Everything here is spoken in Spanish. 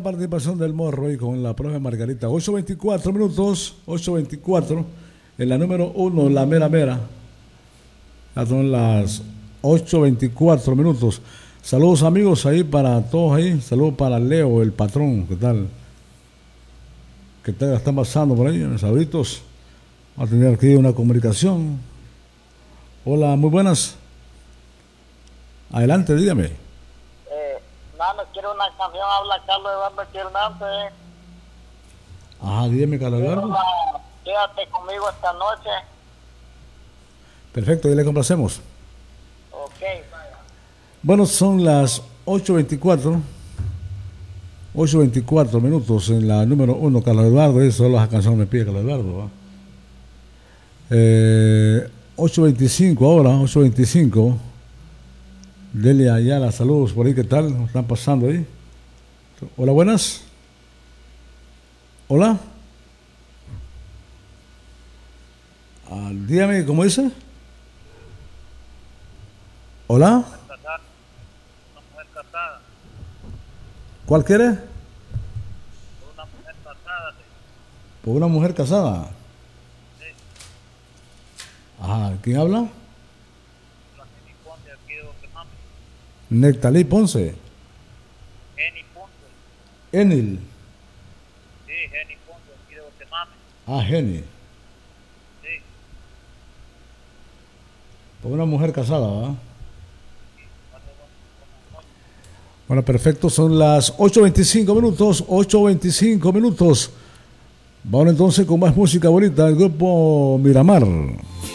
participación del Morro y con la profe Margarita. 8:24 minutos, 8:24 en la número 1, la mera mera. Ya son las 8:24 minutos. Saludos amigos ahí para todos ahí. Saludos para Leo, el patrón. ¿Qué tal? ¿Qué tal están pasando por ahí? Saluditos. Vamos a tener aquí una comunicación. Hola, muy buenas. Adelante, dígame. Mano, quiero una canción, habla Carlos Eduardo aquí Hernández. Ajá, dígame, Carlos Eduardo. Quédate conmigo esta noche. Perfecto, ya le complacemos. Ok, vaya. Bueno, son las 8:24 minutos en la número 1, Carlos Eduardo. Eso solo esa canción me pide Carlos Eduardo, ¿va? 8:25 ahora, 8:25. Delia Ayala, saludos por ahí, ¿qué tal? ¿Cómo están pasando ahí? Hola, buenas. Hola. Dígame, ¿cómo dice? Hola. Una mujer casada. ¿Cuál quiere? Una mujer casada. ¿Por una mujer casada? Sí. Ajá, ¿quién habla? La Jenny Ponce aquí de Guatemala. Nectalí Ponce. Jenny Ponce. Enil. Sí, Jenny Ponce aquí de Guatemala. Ah, Jenny. Sí. Por una mujer casada, ¿verdad? Bueno, perfecto, son las 8:25 minutos, 8:25 minutos. Vamos entonces con más música bonita del grupo Miramar.